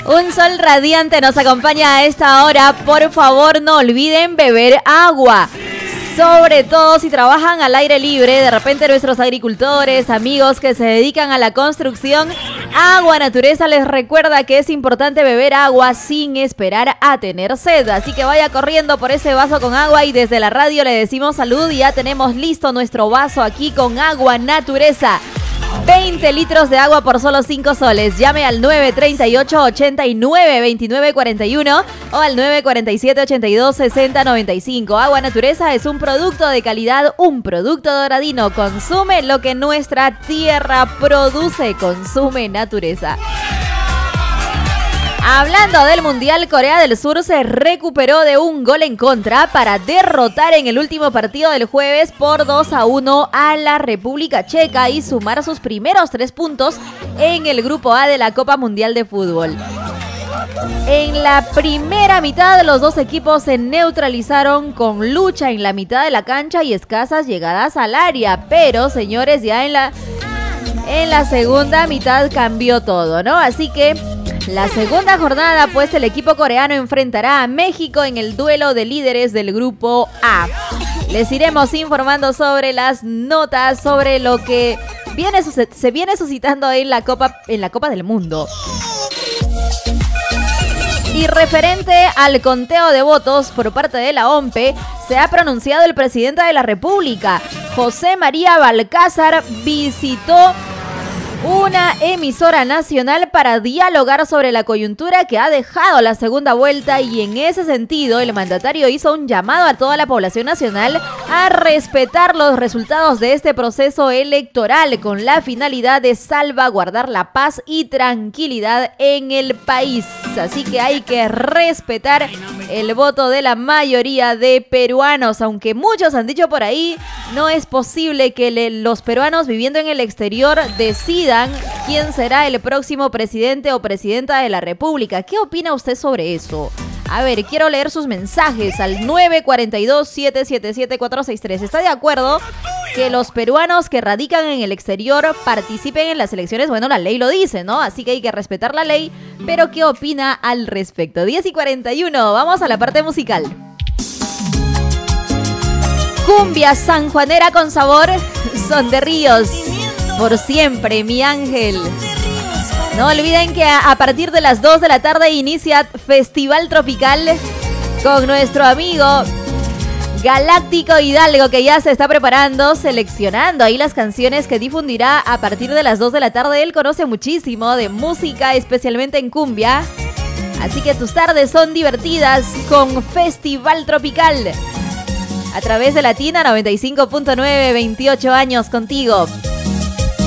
Un sol radiante nos acompaña a esta hora. Por favor, no olviden beber agua. Sobre todo si trabajan al aire libre, de repente nuestros agricultores, amigos que se dedican a la construcción, Agua Natureza les recuerda que es importante beber agua sin esperar a tener sed. Así que vaya corriendo por ese vaso con agua y desde la radio le decimos salud y ya tenemos listo nuestro vaso aquí con Agua Natureza. 20 litros de agua por solo 5 soles. Llame al 938-89-2941 o al 947-82-60-95. Agua Natureza es un producto de calidad, un producto doradino. Consume lo que nuestra tierra produce. Consume Natureza. Hablando del Mundial, Corea del Sur se recuperó de un gol en contra para derrotar en el último partido del jueves por 2-1 a la República Checa y sumar sus primeros 3 puntos en el Grupo A de la Copa Mundial de Fútbol. En la primera mitad, los dos equipos se neutralizaron con lucha en la mitad de la cancha y escasas llegadas al área. Pero, señores, ya en la segunda mitad cambió todo, ¿no? Así que la segunda jornada, pues el equipo coreano enfrentará a México en el duelo de líderes del Grupo A. Les iremos informando sobre las notas, sobre lo que se viene suscitando en la Copa del Mundo. Y referente al conteo de votos por parte de la OMPE, se ha pronunciado el presidente de la República. José María Balcázar visitó una emisora nacional para dialogar sobre la coyuntura que ha dejado la segunda vuelta y en ese sentido el mandatario hizo un llamado a toda la población nacional a respetar los resultados de este proceso electoral con la finalidad de salvaguardar la paz y tranquilidad en el país. Así que hay que respetar el voto de la mayoría de peruanos, aunque muchos han dicho por ahí, no es posible que los peruanos viviendo en el exterior decidan quién será el próximo presidente o presidenta de la República. ¿Qué opina usted sobre eso? A ver, quiero leer sus mensajes al 942-777-463. ¿Está de acuerdo que los peruanos que radican en el exterior participen en las elecciones? Bueno, la ley lo dice, ¿no? Así que hay que respetar la ley. Pero ¿qué opina al respecto? 10:41, vamos a la parte musical. Cumbia sanjuanera con sabor, Son de Ríos. Por siempre, mi ángel. No olviden que a partir de las 2 de la tarde inicia Festival Tropical con nuestro amigo Galáctico Hidalgo, que ya se está preparando, seleccionando ahí las canciones que difundirá a partir de las 2 de la tarde. Él conoce muchísimo de música, especialmente en cumbia. Así que tus tardes son divertidas con Festival Tropical. A través de Latina 95.9, 28 años contigo.